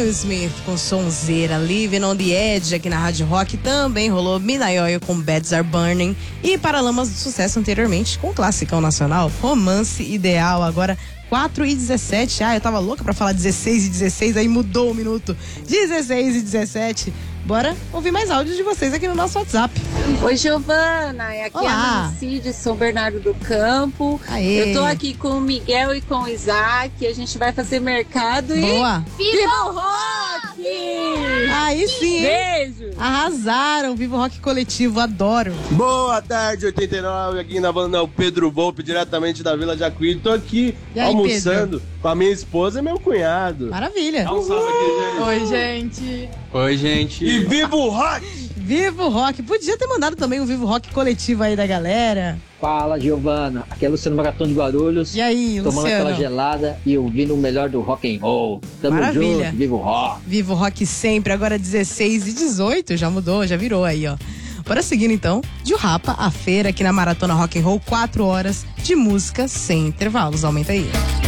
Sam Smith com Sonzeira, Living on the Edge aqui na Rádio Rock. Também rolou Midnight Oil com Beds Are Burning. E Paralamas do Sucesso anteriormente com o classicão nacional Romance Ideal. Agora 4h17. Eu tava louca pra falar 16h16, aí mudou o minuto. 16h17. Bora ouvir mais áudios de vocês aqui no nosso WhatsApp. Oi, Giovana, aqui é a Nancy de São Bernardo do Campo. Aê. Eu tô aqui com o Miguel e com o Isaac. A gente vai fazer mercado. Boa. E viva o rock! Aí sim, beijo! Arrasaram, Viva o Rock Coletivo, adoro. Boa tarde, 89, aqui na banda o Pedro Volpe, diretamente da Vila Jacuí. Tô aqui E aí, almoçando Pedro? com a minha esposa e meu cunhado. Maravilha. Dá um salve aqui, gente. Oi, gente. Oi, gente. E viva o rock! Viva o Rock. Podia ter mandado também um Viva o Rock Coletivo aí da galera. Fala, Giovana. Aqui é Luciano Maratão de Guarulhos. E aí, tomando Luciano? aquela gelada e ouvindo o melhor do rock and roll. Tamo Maravilha. junto, viva o rock. Viva o Rock sempre, agora 16h18, já mudou, já virou aí, ó. Bora seguindo então, de Rapa, a feira aqui na Maratona Rock and Roll, 4 horas de música sem intervalos. Aumenta aí.